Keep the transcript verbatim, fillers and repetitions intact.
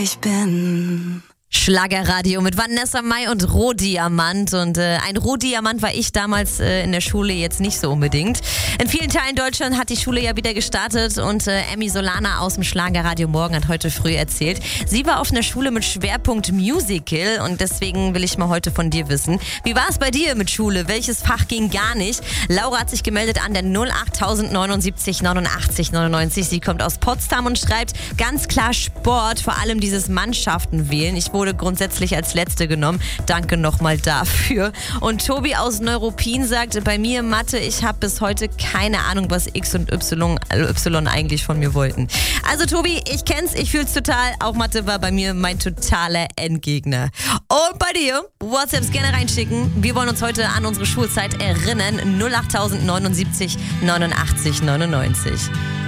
ich bin. Schlagerradio mit Vanessa Mai und Rohdiamant. Und äh, ein Rohdiamant war ich damals äh, in der Schule jetzt nicht so unbedingt. In vielen Teilen Deutschland hat die Schule ja wieder gestartet und äh, Emmy Solana aus dem Schlagerradio Morgen hat heute früh erzählt, sie war auf einer Schule mit Schwerpunkt Musical und deswegen will ich mal heute von dir wissen, wie war es bei dir mit Schule? Welches Fach ging gar nicht? Laura hat sich gemeldet an der null acht neunundsiebzig neunundachtzig neunundneunzig. Sie kommt aus Potsdam und schreibt ganz klar Sport, vor allem dieses Mannschaften wählen. Ich wurde grundsätzlich als Letzte genommen. Danke nochmal dafür. Und Tobi aus Neuruppin sagt, bei mir Mathe, ich habe bis heute keine Ahnung, was X und Y, Y eigentlich von mir wollten. Also Tobi, ich kenn's, ich fühl's total. Auch Mathe war bei mir mein totaler Endgegner. Und bei dir, WhatsApps gerne reinschicken. Wir wollen uns heute an unsere Schulzeit erinnern. null acht neunundsiebzig neunundachtzig neunundneunzig.